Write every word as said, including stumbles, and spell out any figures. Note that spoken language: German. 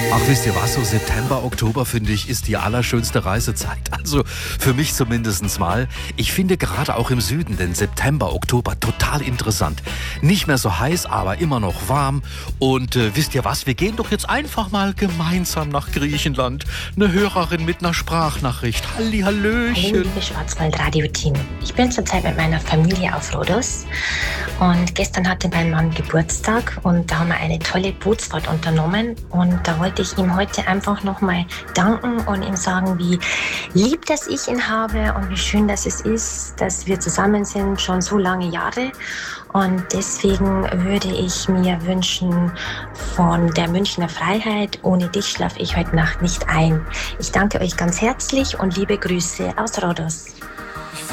Ach, wisst ihr was, so September, Oktober, finde ich, ist die allerschönste Reisezeit. Also für mich zumindest mal. Ich finde gerade auch im Süden den September, Oktober total interessant. Nicht mehr so heiß, aber immer noch warm. Und äh, wisst ihr was, wir gehen doch jetzt einfach mal gemeinsam nach Griechenland. Eine Hörerin mit einer Sprachnachricht. Halli, hallöchen. Hallo, liebe Schwarzwald-Radio-Team. Ich bin zurzeit mit meiner Familie auf Rhodos. Und gestern hatte mein Mann Geburtstag und da haben wir eine tolle Bootsfahrt unternommen. Und da wollte ich ihm heute einfach nochmal danken und ihm sagen, wie lieb, dass ich ihn habe und wie schön, dass es ist, dass wir zusammen sind, schon so lange Jahre. Und deswegen würde ich mir wünschen von der Münchner Freiheit, ohne dich schlafe ich heute Nacht nicht ein. Ich danke euch ganz herzlich und liebe Grüße aus Rhodos.